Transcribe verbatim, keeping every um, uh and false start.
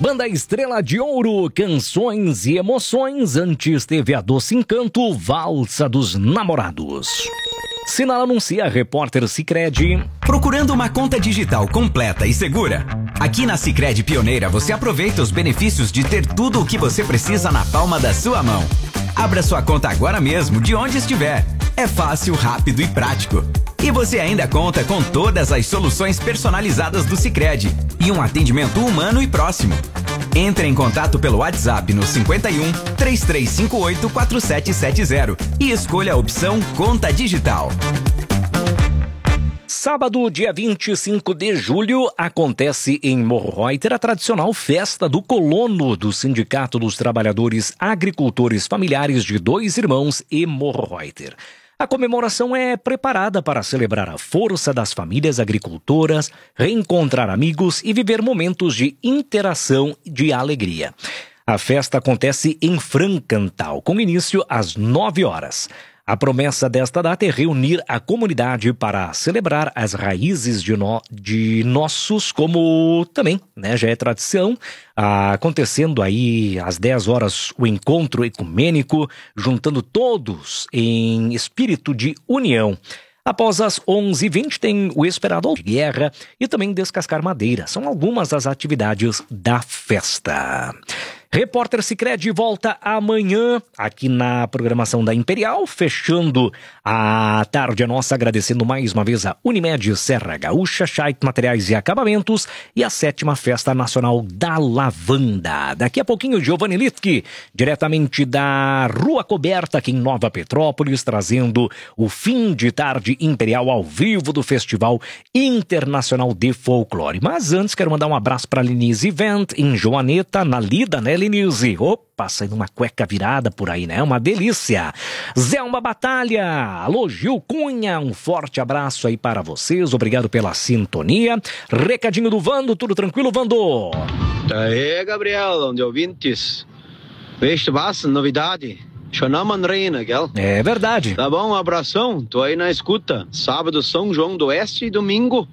Banda Estrela de Ouro, canções e emoções. Antes teve a Doce Encanto, Valsa dos Namorados. Sinal anuncia, repórter Sicredi. Procurando uma conta digital completa e segura? Aqui na Sicredi Pioneira você aproveita os benefícios de ter tudo o que você precisa na palma da sua mão. Abra sua conta agora mesmo, de onde estiver. É fácil, rápido e prático. E você ainda conta com todas as soluções personalizadas do Sicredi e um atendimento humano e próximo. Entre em contato pelo WhatsApp no cinquenta e um, três três cinco oito, quatro sete sete zero e escolha a opção Conta Digital. Sábado, dia vinte e cinco de julho, acontece em Morro Reuter a tradicional festa do colono do Sindicato dos Trabalhadores Agricultores Familiares de Dois Irmãos e Morro Reuter. A comemoração é preparada para celebrar a força das famílias agricultoras, reencontrar amigos e viver momentos de interação e de alegria. A festa acontece em Francantal, com início às nove horas. A promessa desta data é reunir a comunidade para celebrar as raízes de, no, de nossos, como também, né, já é tradição, ah, acontecendo aí às dez horas o encontro ecumênico, juntando todos em espírito de união. Após as onze e vinte tem o esperado de guerra e também descascar madeira. São algumas das atividades da festa. Repórter Sicredi volta amanhã aqui na programação da Imperial, fechando a tarde nossa, agradecendo mais uma vez a Unimed Serra Gaúcha, Scheidt Materiais e Acabamentos e a sétima Festa Nacional da Lavanda. Daqui a pouquinho, Giovanni Litke, diretamente da Rua Coberta aqui em Nova Petrópolis, trazendo o fim de tarde Imperial ao vivo do Festival Internacional de Folclore. Mas antes, quero mandar um abraço para a Linise Event em Joaneta, na lida, né, Linise? Opa, saindo uma cueca virada por aí, né? Uma delícia. Zé, uma batalha. Alô, Gil Cunha, um forte abraço aí para vocês. Obrigado pela sintonia. Recadinho do Vando, tudo tranquilo, Vando? Tá aí, Gabriel, onde ouvintes. Veste basta, novidade. Chonama Reina, gell? É verdade. Tá bom, um abração. Tô aí na escuta. Sábado, São João do Oeste e domingo,